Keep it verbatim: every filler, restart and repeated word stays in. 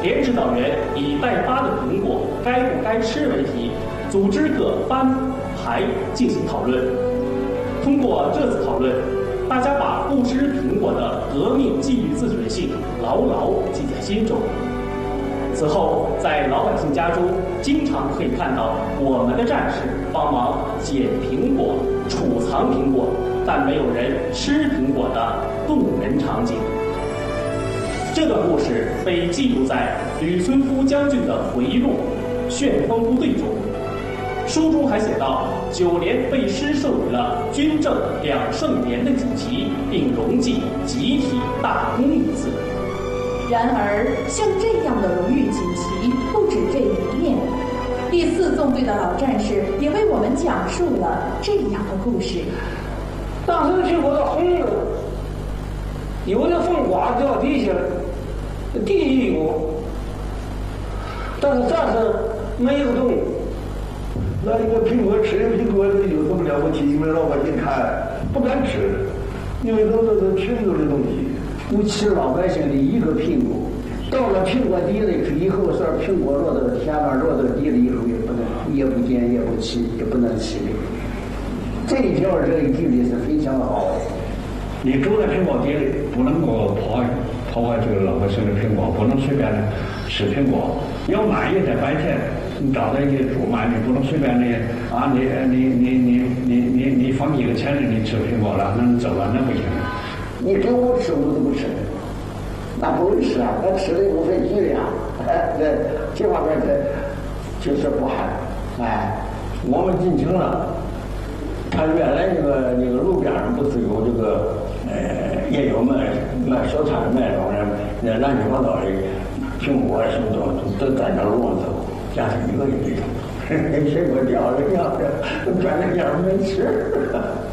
连指导员以待发的苹果该不该吃为题，组织各班排进行讨论。通过这次讨论，大家把不吃苹果的革命纪律自觉性牢牢记在心中。此后，在老百姓家中，经常可以看到我们的战士帮忙捡苹果、储藏苹果，但没有人吃苹果的动人场景。这段故事被记录在吕村夫将军的回忆录《旋风部队》中。书中还写道，九连被诗授予了军政两圣连的锦旗，并荣记集体大功一字。 然而，像这样的荣誉锦旗不止这一面。第四纵队的老战士也为我们讲述了这样的故事。 当时苹果都红了，有的凤瓜掉地下了，地一有，但是战士没有动。 那一个苹果吃一苹果有这么了不起？你们老百姓看不敢吃，因为都是都吃有的东西。 不吃老百姓的一个苹果，到了苹果地里以后，是苹果落到下面落到地里以后，也不能也不捡也不起也不能起来。这一条这一距离是非常好的。 你住在苹果地里，不能够破坏破坏这个老百姓的苹果，不能随便的吃苹果。要满也在白天，你找到一些主卖，你不能随便的啊，你你你你你你你放几个钱里你吃苹果了，那你走了那不行。 你给我吃我都不吃，那不能吃啊，那吃的无非剂量，哎，这这方面这就是不好。哎， 我们进城了，他原来那个那个路边上不是有这个呃，也有卖卖小摊卖那种人，那乱七八糟的苹果什么都都在那路上走，家里一个也没有，水果掉了，要是转那样没吃。